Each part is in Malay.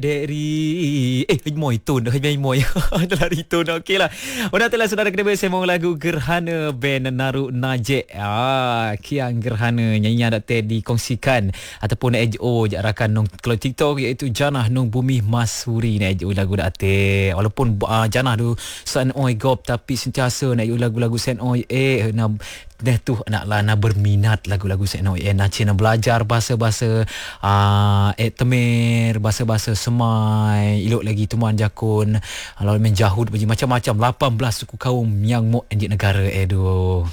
Dari Moy tun Moy adalah ritun. Okeylah. Telah saudara kena bersembang lagu Gerhana band Naru Najek. Kian Gerhana nyanyian dapat dikongsikan ataupun ejo rakan nong kalau TikTok iaitu Janah nong Bumi Masuri ni ejo lagu dapat. Walaupun Janah tu Sen Oi Gop tapi sentiasa nak lagu-lagu Sen Oi dah tu nak berminat lagu-lagu Senoi nak cina belajar bahasa-bahasa Temer, bahasa-bahasa Semai, ilok lagi Tuman Jakun, lalu menjahud macam-macam 18 suku kaum yang mau di negara edo.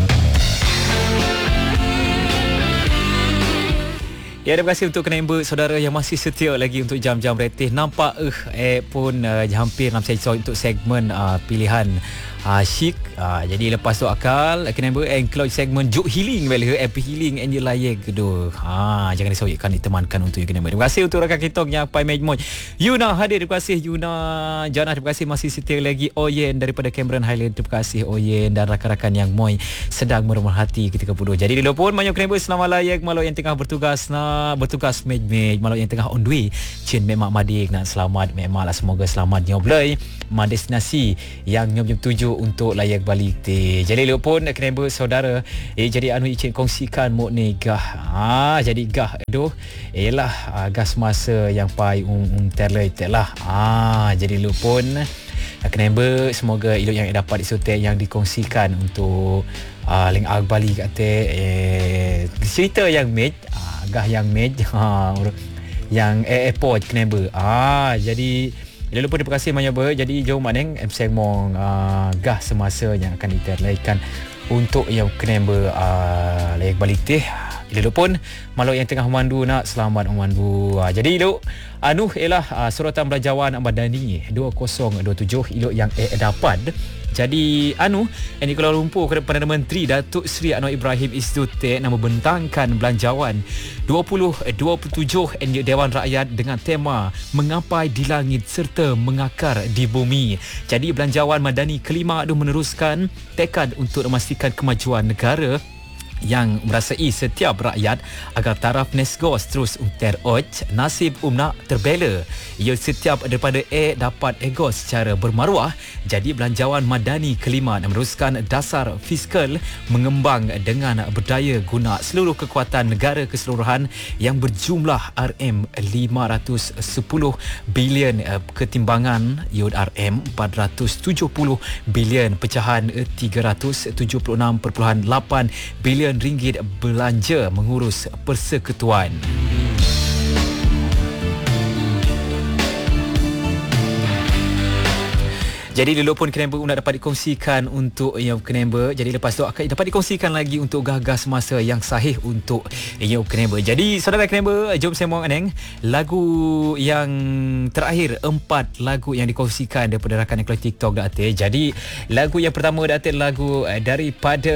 Ya, terima kasih untuk kenemba saudara yang masih setia lagi untuk jam-jam retih. Nampak pun hampir nak saya untuk segmen pilihan Syik. Jadi lepas tu akal kenemba include segmen Juk Healing balik happy healing and you layak tu. Jangan disoykan ditemankan untuk kenemba. Terima kasih untuk rakan kita yang Pai Mejmoy. Yuna hadir, terima kasih Yuna. Janah, terima kasih masih setia lagi. Oyen daripada Cameron Highland, terima kasih Oyen dan rakan-rakan yang Moy sedang meremahati ketika bodoh. Jadi dulu pun banyak kenemba selamat layak malau yang tengah bertugas Mej malau yang tengah on the way Cien Memak Madik nak selamat Memak lah, semoga selamat nyoblay destinasi yang nyom 7 untuk layak balik te. Jadi lupun kenemba saudara jadi anu icin kongsikan mok ni gah. Jadi gah aduh ialah gas masa yang pai terleit lah. Jadi lupun kenemba semoga ilok yang dapat disotek yang dikongsikan untuk ling balik kata cerita yang mej gah yang mej yang airport kenemba. Jadi dia lupa terima kasih banyak ber. Jadi jom maneng semong gah semasa yang akan diterlaikan untuk yang kenemba layak balik teh. Dia pun malau yang tengah memandu nak selamat memandu. Jadi ilok anu ialah suratan belanjawan Madani 2027 ilok yang dapat. Jadi ini Kuala Lumpur Perdana Menteri Datuk Seri Anwar Ibrahim Istutek nak membentangkan belanjawan 2027 Dewan Rakyat dengan tema Mengapai di Langit serta Mengakar di Bumi. Jadi belanjawan Madani kelima itu meneruskan tekad untuk memastikan kemajuan negara yang merasai setiap rakyat agar taraf Nesgos terus teroj, nasib nak terbela. Ia setiap daripada dapat egos secara bermaruah. Jadi belanjawan Madani kelima meneruskan dasar fiskal mengembang dengan berdaya guna seluruh kekuatan negara keseluruhan yang berjumlah RM510 bilion ketimbangan yield RM470 bilion pecahan 376.8 bilion ringgit belanja mengurus persekutuan. Jadi dulu pun kenemba nak dapat dikongsikan untuk yang kenemba. Jadi lepas tu akan dapat dikongsikan lagi untuk gagas masa yang sahih untuk yang kenemba. Jadi saudara kenemba, jom sembang aneng lagu yang terakhir 4 lagu yang dikongsikan daripada rakan yang TikTok dah. Jadi lagu yang pertama dah lagu daripada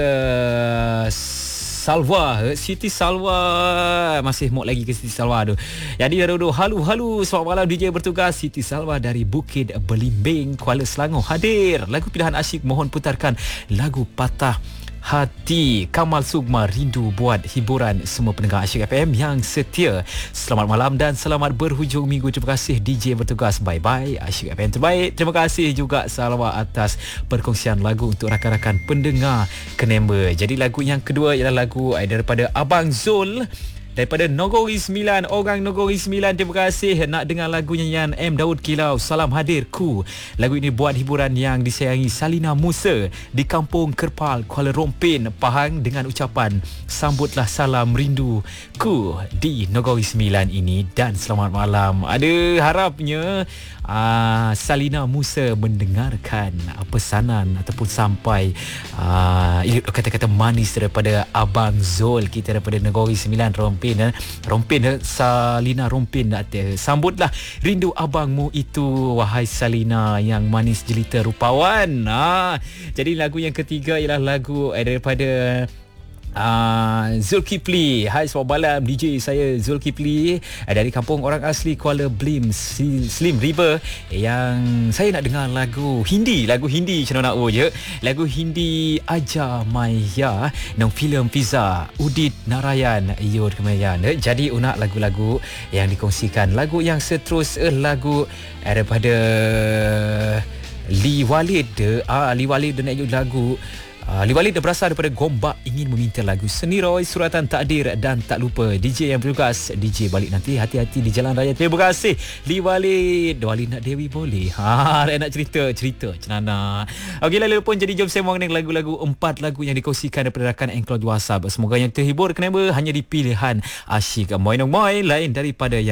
Salwa, Siti Salwa. Masih mau lagi ke Siti Salwa tu. Jadi halo selamat malam DJ bertugas. Siti Salwa dari Bukit Belimbing, Kuala Selangor hadir. Lagu pilihan asyik, mohon putarkan lagu Patah Hati Kamal Sugma. Rindu buat hiburan semua pendengar Asyik FM yang setia. Selamat malam dan selamat berhujung minggu. Terima kasih DJ bertugas. Bye-bye Asyik FM terbaik. Terima kasih juga Salwa atas perkongsian lagu untuk rakan-rakan pendengar kenemba. Jadi lagu yang kedua ialah lagu daripada Abang Zul daripada Nogori 9. Orang Nogori 9, terima kasih nak dengar lagu nyanyian M. Daud Kilau, Salam Hadirku. Lagu ini buat hiburan yang disayangi Salina Musa di Kampung Kerpal, Kuala Rompin, Pahang dengan ucapan sambutlah salam rinduku di Nogori 9 ini dan selamat malam. Ada harapnya Salina Musa mendengarkan pesanan ataupun sampai kata-kata manis daripada Abang Zul kita daripada Negeri 9 Rompin Salina Rompin. Sambutlah rindu abangmu itu wahai Salina yang manis jelita rupawan. Jadi lagu yang ketiga ialah lagu daripada Zulkifli. Hai, selamat malam DJ, saya Zulkifli dari kampung orang asli Kuala Blim, Slim River. Yang saya nak dengar lagu Hindi macam nak je. Lagu Hindi Aja Maya nang filem Fiza Udit Narayan Yod Kemayan. Jadi unak lagu-lagu yang dikongsikan. Lagu yang seterus lagu daripada Lee Walid. Lee Walid nak lagu Lee Walid berasal daripada Gombak, ingin meminta lagu Seni Roy, Suratan Takdir dan tak lupa DJ yang bertugas, DJ balik nanti, hati-hati di jalan raya. Terima kasih Lee Walid. Walid nak Dewi boleh. Nak cerita cenana. Okey, lalu pun jadi jom sembang dengan lagu-lagu, 4 lagu yang dikongsikan daripada rakan Engkau WhatsApp. Semoga yang terhibur kenapa hanya di pilihan asyik. Moinong lain daripada yang